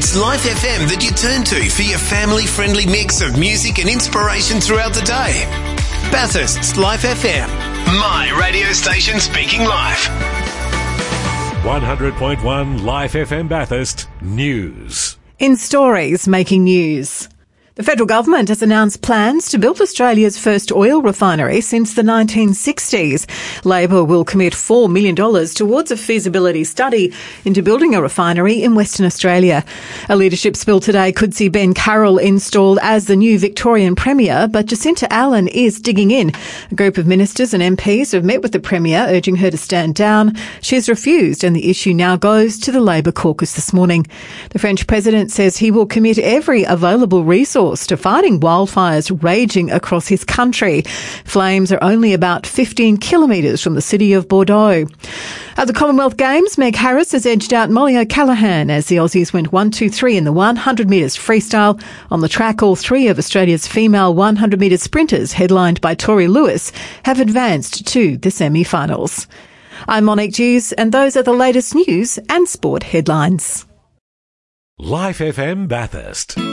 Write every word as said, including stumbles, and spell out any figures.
It's Life F M that you turn to for your family-friendly mix of music and inspiration throughout the day. Bathurst's Life F M. My radio station speaking life. one hundred point one Life F M Bathurst News. In stories making news. The federal government has announced plans to build Australia's first oil refinery since the nineteen sixties. Labor will commit four million dollars towards a feasibility study into building a refinery in Western Australia. A leadership spill today could see Ben Carroll installed as the new Victorian Premier, but Jacinta Allen is digging in. A group of ministers and M Ps have met with the Premier, urging her to stand down. She has refused, and the issue now goes to the Labor caucus this morning. The French President says he will commit every available resource to fighting wildfires raging across his country. Flames are only about fifteen kilometres from the city of Bordeaux. At the Commonwealth Games, Meg Harris has edged out Molly O'Callaghan as the Aussies went one two three in the one hundred metres freestyle. On the track, all three of Australia's female one hundred metre sprinters, headlined by Tori Lewis, have advanced to the semi-finals. I'm Monique Hughes, and those are the latest news and sport headlines. Life F M Bathurst.